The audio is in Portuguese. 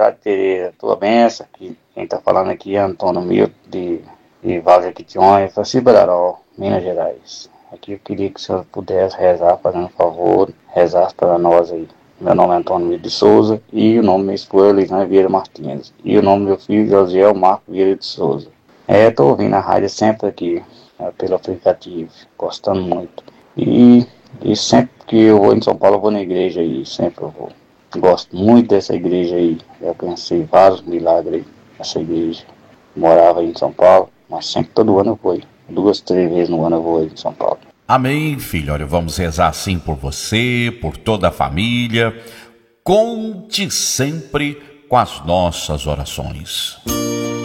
Andrade Pereira, tua benção, que quem tá falando aqui é Antônio Milton de Val Jequitinhonha, Francisco Badaró, Minas Gerais. Aqui eu queria que o senhor pudesse rezar, fazendo um favor, rezar para nós aí. Meu nome é Antônio Milton de Souza e o nome da minha esposa é Lisane Vieira Martins. E o nome do meu filho, Josiel Marco Vieira de Souza. Tô ouvindo a rádio sempre aqui, pelo aplicativo, gostando muito. E sempre que eu vou em São Paulo, eu vou na igreja aí, sempre eu vou. Gosto muito dessa igreja aí, já conheci vários milagres aí nessa igreja. Morava aí em São Paulo, mas sempre todo ano eu vou aí. 2, 3 vezes no ano eu vou aí em São Paulo. Amém, filho. Olha, vamos rezar assim por você, por toda a família. Conte sempre com as nossas orações.